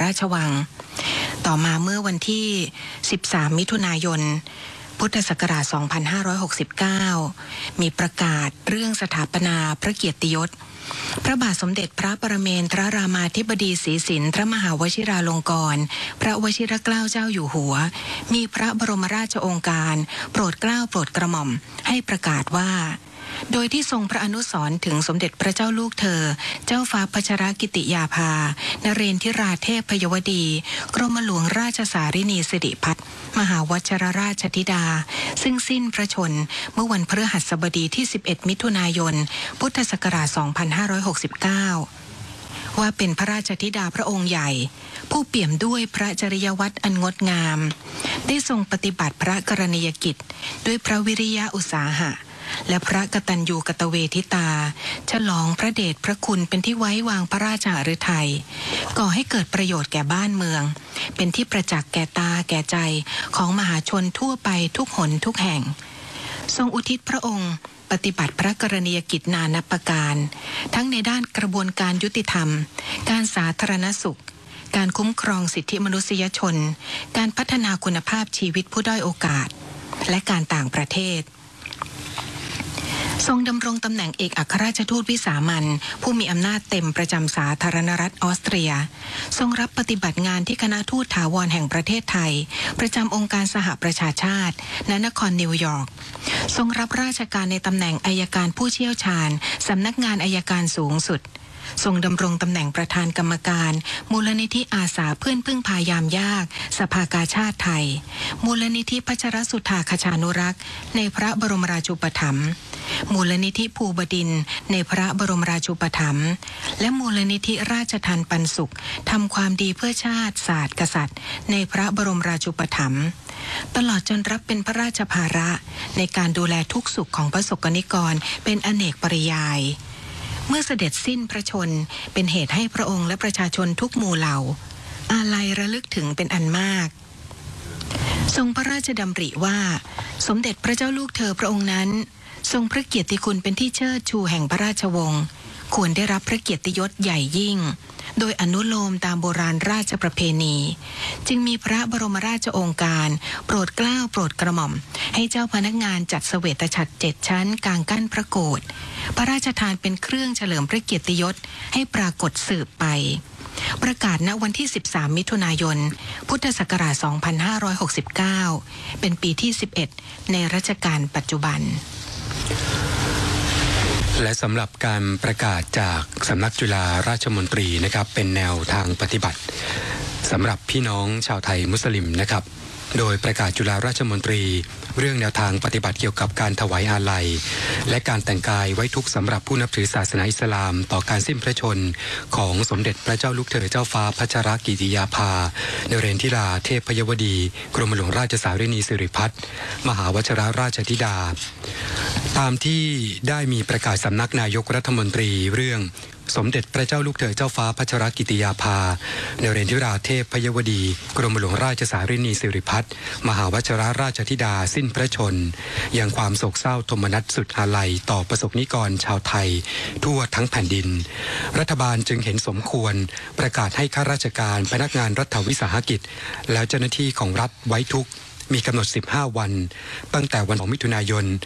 ราชวังต่อมาเมื่อวันที่13มิถุนายนพุทธศักราช2569มีประกาศเรื่องสถาปนาพระเกียรติยศพระบาทสมเด็จพระปรเมนทรรามาธิบดีศรีสินทรมหาวชิราลงกรณ์พระวชิรเกล้าเจ้าอยู่หัวมีพระบรมราชโองการโปรดเกล้าโปรดกระหม่อมให้ประกาศว่าโดยที่ทรงพระอนุสรณ์ถึงสมเด็จพระเจ้าลูกเธอเจ้าฟ้าพัชรกิติยาภานเรนทิราเทพพยวดีกรมหลวงราชสารินีสิริพัฒน์มหาวชิรราชธิดาซึ่งสิ้นพระชนม์เมื่อวันพฤหัสบดีที่11มิถุนายนพุทธศักราช2569ว่าเป็นพระราชธิดาพระองค์ใหญ่ผู้เปี่ยมด้วยพระจริยวัตรอันงดงามได้ทรงปฏิบัติพระกรณียกิจด้วยพระวิริยะอุตสาหะและพระกตัญญูกตเวทิตาฉลองพระเดชพระคุณเป็นที่ไว้วางพระราชหฤทัยก่อให้เกิดประโยชน์แก่บ้านเมืองเป็นที่ประจักษ์แก่ตาแก่ใจของมหาชนทั่วไปทุกหนทุกแห่งทรงอุทิศพระองค์ปฏิบัติพระกรณียกิจนานับประการทั้งในด้านกระบวนการยุติธรรมการสาธารณสุขการคุ้มครองสิทธิมนุษยชนการพัฒนาคุณภาพชีวิตผู้ด้อยโอกาสและการต่างประเทศทรงดำรงตำแหน่งเอกอัครราชทูตวิสามัญผู้มีอำนาจเต็มประจำสาธารณรัฐออสเตรียทรงรับปฏิบัติงานที่คณะทูตถาวรแห่งประเทศไทยประจำองค์การสหประชาชาติณนครนิวยอร์กทรงรับราชการในตำแหน่งอัยการผู้เชี่ยวชาญสำนักงานอัยการสูงสุดทรงดำรงตำแหน่งประธานกรรมการมูลนิธิอาสาเพื่อนพึ่งพายามยากสภากาชาติไทยมูลนิธิพัชรสุธาคชานุรักษ์ในพระบรมราชูปถัมภ์มูลนิธิภูบดินทร์ในพระบรมราชูปถัมภ์และมูลนิธิราชทัณฑ์ปันสุขทำความดีเพื่อชาติศาสตร์กษัตริย์ในพระบรมราชูปถัมภ์ตลอดจนรับเป็นพระราชภาระในการดูแลทุกสุขของพระสกนิกรเป็นอเนกปริยายเมื่อเสด็จสิ้นพระชนเป็นเหตุให้พระองค์และประชาชนทุกหมู่เหล่าอาลัยระลึกถึงเป็นอันมากทรงพระราชดำริว่าสมเด็จพระเจ้าลูกเธอพระองค์นั้นทรงพระเกียรติคุณเป็นที่เชิดชูแห่งพระราชวงศ์ควรได้รับพระเกียรติยศใหญ่ยิ่งโดยอนุโลมตามโบราณราชประเพณีจึงมีพระบรมราชโองการโปรดเกล้าโปรดกระหม่อมให้เจ้าพนักงานจัดเสวตฉัตร7 ชั้นกลางกั้นพระโกฐพระราชทานเป็นเครื่องเฉลิมพระเกียรติยศให้ปรากฏสืบไปประกาศณวันที่13มิถุนายนพุทธศักราช2569เป็นปีที่11ในรัชกาลปัจจุบันและสำหรับการประกาศจากสำนักจุฬาราชมนตรีนะครับเป็นแนวทางปฏิบัติสำหรับพี่น้องชาวไทยมุสลิมนะครับโดยประกาศจุฬาราชมนตรีเรื่องแนวทางปฏิบัติเกี่ยวกับการถวายอาลัยและการแต่งกายไว้ทุกข์สำหรับผู้นับถือศาสนาอิสลามต่อการสิ้นพระชนของสมเด็จพระเจ้าลูกเธอเจ้าฟ้าพัชรกิติยาภานเรนทิราเทพพยวดีกรมหลวงราชสารินีสิริพัฒน์มหาวชิรราชธิดาตามที่ได้มีประกาศสำนักนายกรัฐมนตรีเรื่องสมเด็จพระเจ้าลูกเธอเจ้าฟ้าพัชรกิติยาภานเรนทิราเทพพยวดีกรมหลวงราชสารินีสิริพัฒน์มหาวชิรราชธิดาสิ้นพระชนอย่างความโศกเศร้าโทมนัสสุดอาลัยต่อประสบนิกรชาวไทยทั่วทั้งแผ่นดินรัฐบาลจึงเห็นสมควรประกาศให้ข้าราชการพนักงานรัฐวิสาหกิจและเจ้าหน้าที่ของรัฐไว้ทุกข์มีกำหนด15 วันตั้งแต่วัน2มิถุนายน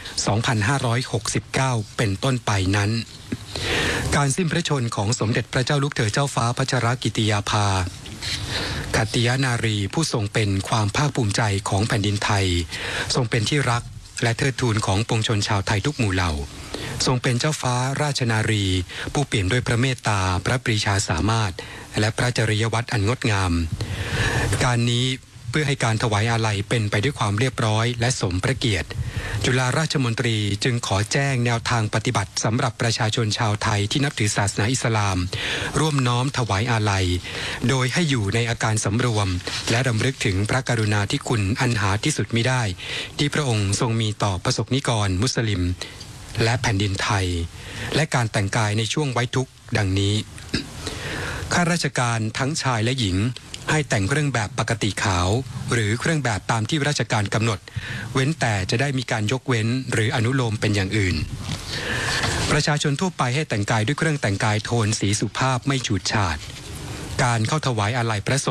2569เป็นต้นไปนั้นการสิ้นพระชนของสมเด็จพระเจ้าลูกเธอเจ้าฟ้าพัชรกิติยาภาขัตติยนารีผู้ทรงเป็นความภาคภูมิใจของแผ่นดินไทยทรงเป็นที่รักและเทิดทูนของปวงชนชาวไทยทุกหมู่เหล่าทรงเป็นเจ้าฟ้าราชนารีผู้เปี่ยมด้วยพระเมตตาพระปรีชาสามารถและพระจริยวัตรอันงดงามการนี้เพื่อให้การถวายอาลัยเป็นไปด้วยความเรียบร้อยและสมพระเกียรติจุฬาราชมนตรีจึงขอแจ้งแนวทางปฏิบัติสำหรับประชาชนชาวไทยที่นับถือศาสนาอิสลามร่วมน้อมถวายอาลัยโดยให้อยู่ในอาการสำรวมและรำลึกถึงพระกรุณาธิคุณอันหาที่สุดมิได้ที่พระองค์ทรงมีต่อประสบนิกรมุสลิมและแผ่นดินไทยและการแต่งกายในช่วงไว้ทุกข์ดังนี้ข้าราชการทั้งชายและหญิงให้แต่งเครื่องแบบปกติขาวหรือเครื่องแบบตามที่ราชการกำหนดเว้นแต่จะได้มีการยกเว้นหรืออนุโลมเป็นอย่างอื่นประชาชนทั่วไปให้แต่งกายด้วยเครื่องแต่งกายโทนสีสุภาพไม่ฉูดฉาดการเข้าถวายอาลัยพระศพ